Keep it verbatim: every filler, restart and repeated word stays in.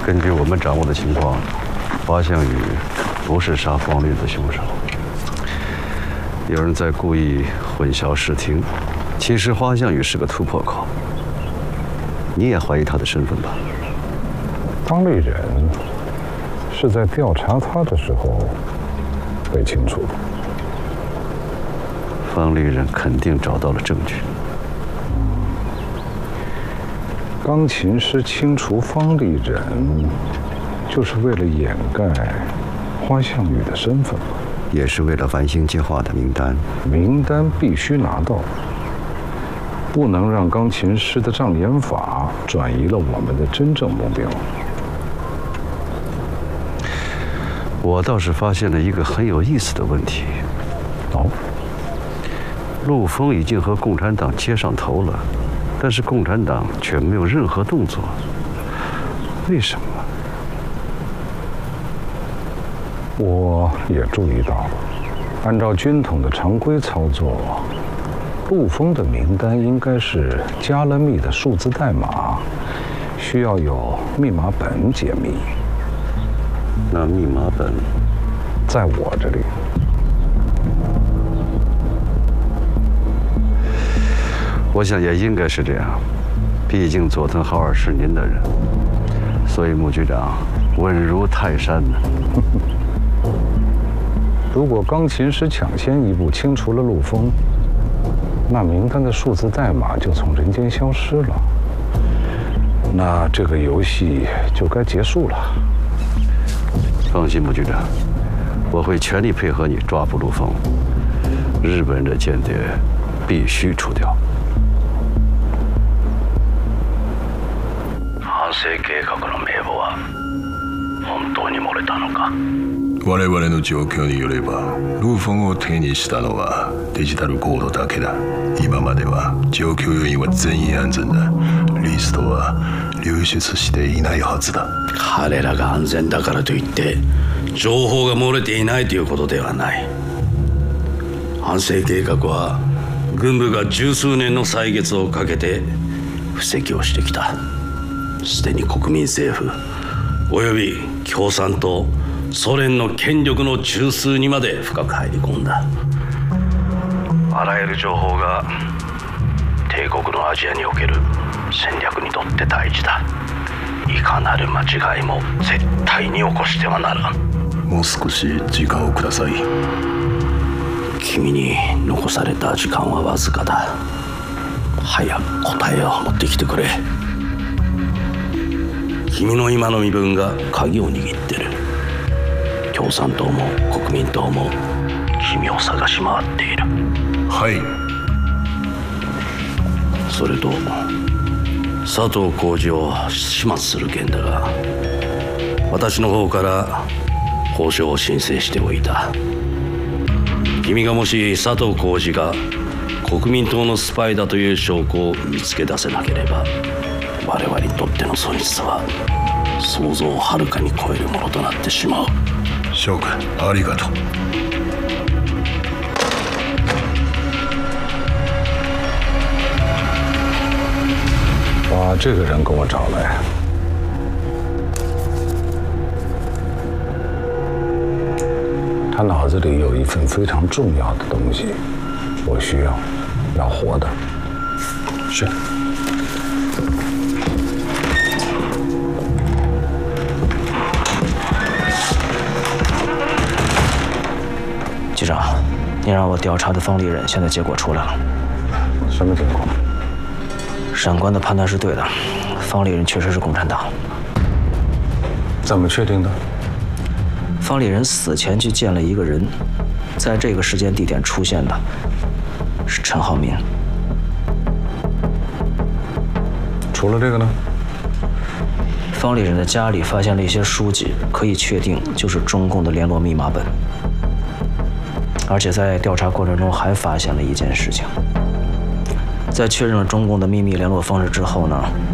根据我们掌握的情况，花向宇不是杀方丽人的凶手。有人在故意混淆视听，其实花向宇是个突破口。你也怀疑他的身份吧？ 方丽人是在调查他的时候被清除的。 方丽人肯定找到了证据。 钢琴师清除方丽人，就是为了掩盖花向宇的身份， 也是为了繁星计划的名单。 名单必须拿到，不能让钢琴师的障眼法转移了我们的真正目标。 我倒是发现了一个很有意思的问题。 哦， 陆丰已经和共产党接上头了。但是共产党却没有任何动作，为什么？ 我也注意到了，按照军统的常规操作，陆丰的名单应该是加了密的数字代码，需要有密码本解密。 那密码本在我这里。 我想也应该是这样，毕竟佐藤浩二是您的人，所以穆局长稳如泰山呢。 如果钢琴师抢先一步清除了陆丰，那名单的数字代码就从人间消失了，那这个游戏就该结束了。 放心，穆局长，我会全力配合你抓捕陆丰。日本人的间谍必须除掉。 反省計画の名簿は本当に漏れたのか。 我々の状況によれば、ルーフォンを手にしたのはデジタルコードだけだ。今までは状況要員は全員安全だ。リストは流出していないはずだ。 彼らが安全だからといって情報が漏れていないということではない。反省計画は軍部が十数年の歳月をかけて布石をしてきた。すでに国民政府および共産党ソ連の権力の中枢にまで深く入り込んだ。あらゆる情報が帝国のアジアにおける戦略にとって大事だ。いかなる間違いも絶対に起こしてはならん。 もう少し時間をください。 君に残された時間はわずかだ。早く答えを持ってきてくれ。君の今の身分が鍵を握ってる。共産党も国民党も君を探し回っている。 はい。 それと佐藤浩二を始末する件だが、私の方から交渉を申請しておいた。君がもし佐藤浩二が国民党のスパイだという証拠を見つけ出せなければ、我々にとっての損失は想像をはるかに超えるものとなってしまう。 翔君、ありがとう。 把这个人给我找来。他脑子里有一份非常重要的东西，我需要，要活的。 是。 局长，你让我调查的方丽人现在结果出来了。 什么情况？ 闪官的判断是对的，方丽人确实是共产党。 怎么确定的？ 方丽人死前去见了一个人，在这个时间地点出现的是陈浩民。 除了这个呢？ 方丽人的家里发现了一些书籍，可以确定就是中共的联络密码本。而且在调查过程中还发现了一件事情，在确认了中共的秘密联络方式之后呢，